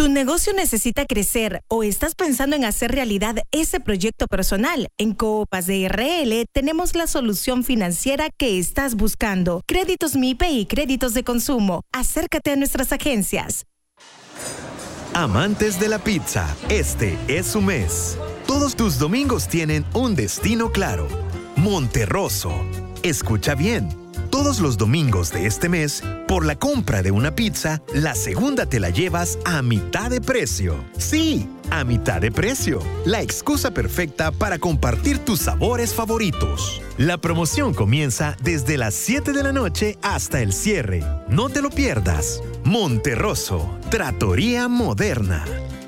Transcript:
negocio necesita crecer o estás pensando en hacer realidad ese proyecto personal. En Coopaz de RL tenemos la solución financiera que estás buscando. Créditos MIPE y créditos de consumo. Acércate a nuestras agencias. Amantes de la pizza, este es su mes. Todos tus domingos tienen un destino claro. Monterroso. Escucha bien. Todos los domingos de este mes, por la compra de una pizza, la segunda te la llevas a mitad de precio. Sí, a mitad de precio. La excusa perfecta para compartir tus sabores favoritos. La promoción comienza desde las 7 de la noche hasta el cierre. No te lo pierdas. Monterroso, Trattoria Moderna.